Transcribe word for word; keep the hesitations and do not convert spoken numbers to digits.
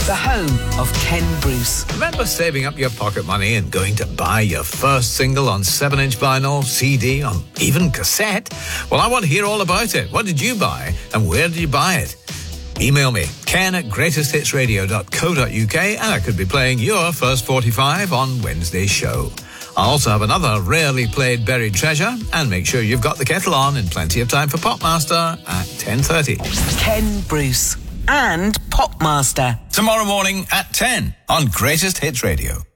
the home of Ken Bruce. Remember saving up your pocket money and going to buy your first single on seven inch vinyl, C D, or even cassette? Well, I want to hear all about it. What did you buy and where did you buy it? Email me, ken at greatest hits radio dot co dot uk, and I could be playing your first forty-five on Wednesday's show. I also have another rarely played buried treasure, and make sure you've got the kettle on in plenty of time for Popmaster at ten thirty. Ken Bruce and Popmaster. Tomorrow morning at ten on Greatest Hits Radio.